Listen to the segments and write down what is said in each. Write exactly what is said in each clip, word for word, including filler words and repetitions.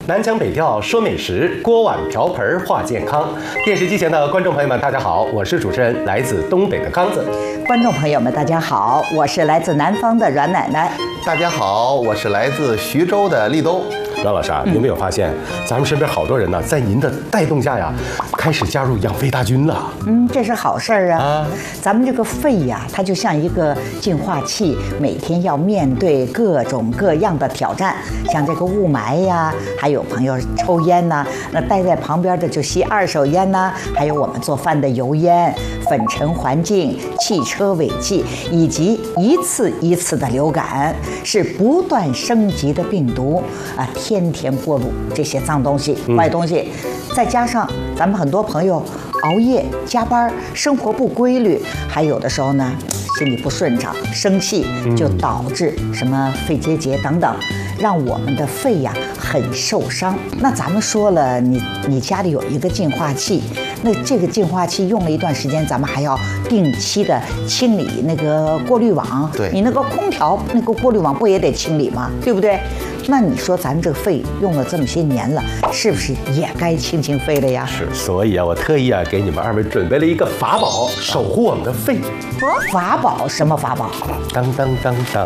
南腔北调说美食，锅碗瓢盆话健康。电视机前的观众朋友们，大家好，我是主持人，来自东北的康子。 观众朋友们，大家好，我是来自南方的阮奶奶。 大家好，我是来自徐州的立冬。 阮老师啊，您有没有发现，咱们身边好多人呢，在您的带动下呀，开始加入养肺大军了？ 嗯，这是好事儿啊。 啊咱们这个肺呀，它就像一个净化器，每天要面对各种各样的挑战，像这个雾霾呀，还有朋友抽烟呐，那待在旁边的就吸二手烟呐，还有我们做饭的油烟、粉尘环境、汽车尾气，以及一次一次的流感，是不断升级的病毒啊，天天过路这些脏东西、坏东西，再加上咱们很多朋友熬夜、加班，生活不规律，还有的时候呢，心里不顺畅、生气，就导致什么肺结节等等，让我们的肺呀很受伤。那咱们说了，你你家里有一个净化器，那这个净化器用了一段时间，咱们还要定期的清理那个过滤网。 对， 你那个空调那个过滤网不也得清理吗？对不对？那你说咱这个肺用了这么些年了，是不是也该清清肺了呀？ 是，所以啊，我特意啊给你们二位准备了一个法宝，守护我们的肺。 法宝？什么法宝？ 当当当当，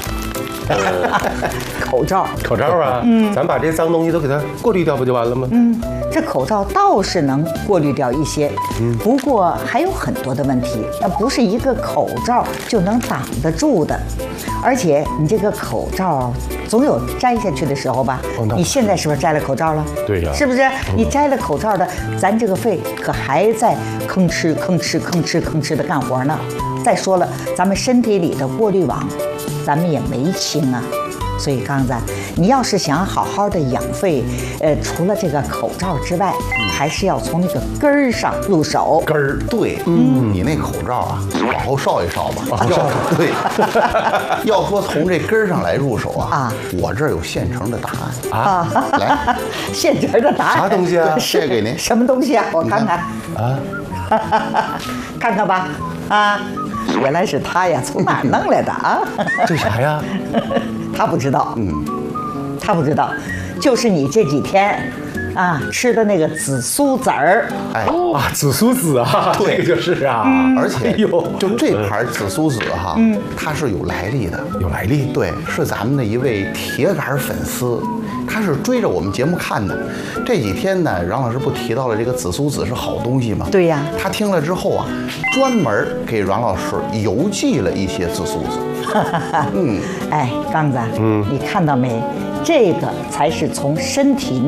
口罩。 口罩啊，嗯，咱把这脏东西都给它过滤掉，不就完了吗？ 嗯，这口罩倒是能过滤掉一些，嗯，不过还有很多的问题，那不是一个口罩就能挡得住的，而且你这个口罩总有摘下去的时候吧？ 哦那你现在是不是摘了口罩了？ 对呀是不是？你摘了口罩的，咱这个肺可还在吭哧吭哧吭哧吭哧的干活呢。再说了，咱们身体里的过滤网，咱们也没清啊。所以刚子，你要是想好好的养肺，呃，除了这个口罩之外，还是要从那个根儿上入手。 根儿对，嗯，你那口罩啊，往后稍一稍吧。要对，要说从这根儿上来入手啊， 啊我这儿有现成的答案啊， 来， 现成的答案。 啥东西啊是这给您什么东西啊？我看看啊， 看看吧。啊，原来是他呀，从哪儿弄来的啊？ 这啥呀？ 他不知道，嗯，他不知道，就是你这几天啊吃的那个紫苏籽儿。 哎， 啊，紫苏籽啊， 对这个就是啊， 而且哎呦， 就这盘紫苏籽哈，嗯，它是有来历的， 有来历。 对，是咱们的一位铁杆粉丝，他是追着我们节目看的。这几天呢，阮老师不提到了这个紫苏籽是好东西吗？ 对呀他听了之后啊，专门给阮老师邮寄了一些紫苏籽。 嗯，哎，刚子，嗯，你看到没？这个才是从身体